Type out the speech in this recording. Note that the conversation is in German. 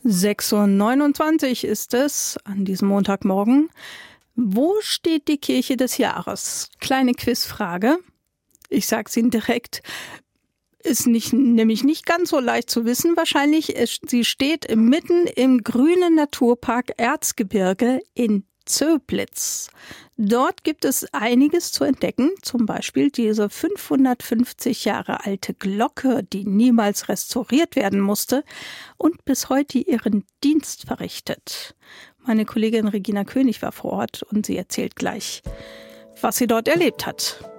6:29 Uhr ist es an diesem Montagmorgen. Wo steht die Kirche des Jahres? Kleine Quizfrage. Ich sag's Ihnen direkt. Ist nämlich nicht ganz so leicht zu wissen wahrscheinlich. Sie steht mitten im grünen Naturpark Erzgebirge in Zöblitz. Dort gibt es einiges zu entdecken, zum Beispiel diese 550 Jahre alte Glocke, die niemals restauriert werden musste und bis heute ihren Dienst verrichtet. Meine Kollegin Regina König war vor Ort und sie erzählt gleich, was sie dort erlebt hat.